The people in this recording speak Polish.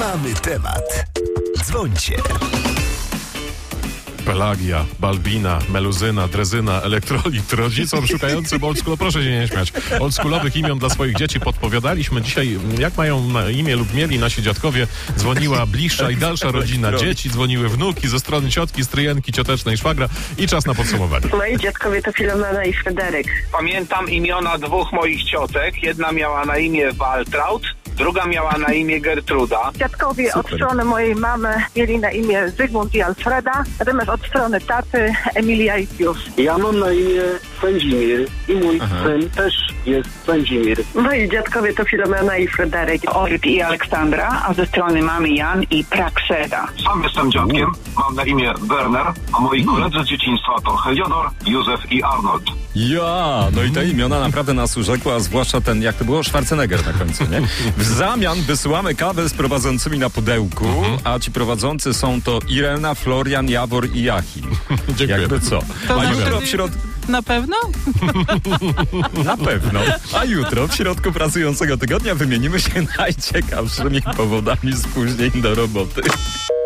Mamy temat. Dzwońcie. Pelagia, Balbina, Meluzyna, Drezyna, Elektrolit. Rodzicom szukającym oldschool, proszę się nie śmiać, oldschoolowych imion dla swoich dzieci podpowiadaliśmy dzisiaj, jak mają na imię lub mieli nasi dziadkowie. Dzwoniła bliższa i dalsza rodzina dzieci, dzwoniły wnuki ze strony ciotki, stryjenki, ciotecznej, szwagra i czas na podsumowanie. Moi dziadkowie to Filomena i Fryderyk. Pamiętam imiona dwóch moich ciotek. Jedna miała na imię Waltraud, druga miała na imię Gertruda. Dziadkowie od strony mojej mamy mieli na imię Zygmunt i Alfreda, natomiast od strony taty Emilia i Pius. Ja mam na imię Sędzimir i mój syn też jest Sędzimir. Moi dziadkowie to Filomena i Fryderyk. Oryk i Aleksandra, a ze strony mamy Jan i Prakseda. Sam jestem dziadkiem, mam na imię Werner, a moi koledzy z dzieciństwa to Heliodor, Józef i Arnold. No i te imiona naprawdę nas urzekły, a zwłaszcza ten, jak to było, Schwarzenegger na końcu, nie? W zamian wysyłamy kawę z prowadzącymi na pudełku, a ci prowadzący są to Irena, Florian, Jawor i Jachim. Dziękuję. Jakby co? To A znaczy, jutro w środku... Na pewno? Na pewno. A jutro w środku pracującego tygodnia wymienimy się najciekawszymi powodami spóźnień do roboty.